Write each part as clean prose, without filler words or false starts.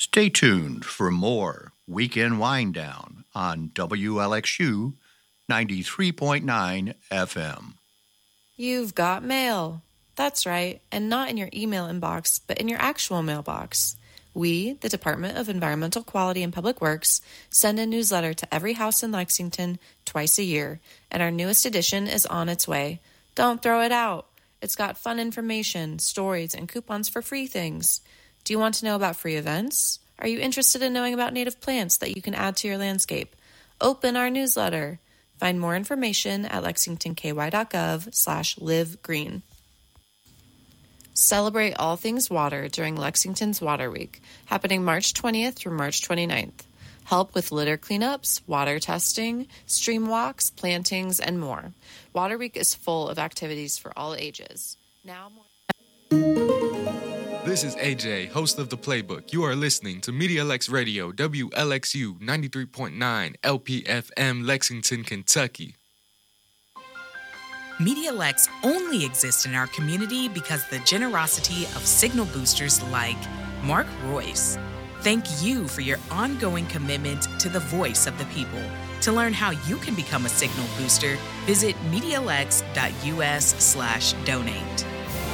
Stay tuned for more Weekend Wind Down on WLXU 93.9 FM. You've got mail. That's right, and not in your email inbox, but in your actual mailbox. We, the Department of Environmental Quality and Public Works, send a newsletter to every house in Lexington twice a year, and our newest edition is on its way. Don't throw it out. It's got fun information, stories, and coupons for free things. Do you want to know about free events? Are you interested in knowing about native plants that you can add to your landscape? Open our newsletter. Find more information at lexingtonky.gov/livegreen. Celebrate all things water during Lexington's Water Week, happening March 20th through March 29th. Help with litter cleanups, water testing, stream walks, plantings, and more. Water Week is full of activities for all ages. Now more. This is AJ, host of The Playbook. You are listening to MediaLex Radio, WLXU 93.9 LPFM, Lexington, Kentucky. MediaLex only exists in our community because of the generosity of signal boosters like Mark Royce. Thank you for your ongoing commitment to the voice of the people. To learn how you can become a signal booster, visit MediaLex.us/donate.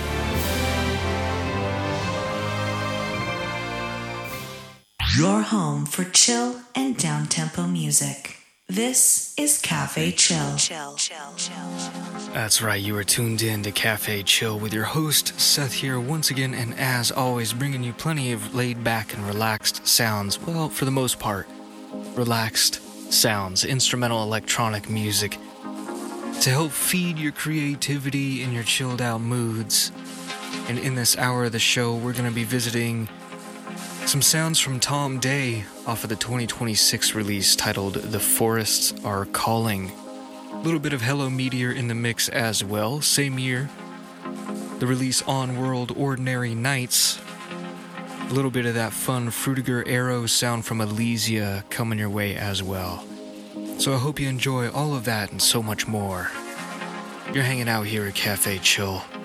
Your home for chill and down-tempo music. This is Cafe Chill. That's right, you are tuned in to Cafe Chill with your host, Seth here once again, and as always, bringing you plenty of laid-back and relaxed sounds. Well, for the most part, relaxed sounds, instrumental electronic music, to help feed your creativity and your chilled-out moods. And in this hour of the show, we're going to be visiting some sounds from Tom Day off of the 2026 release titled The Forests Are Calling. A little bit of Hello Meteor in the mix as well. Same year, the release On World Ordinary Nights. A little bit of that fun Frutiger Arrow sound from Elysia coming your way as well. So I hope you enjoy all of that and so much more. You're hanging out here at Cafe Chill.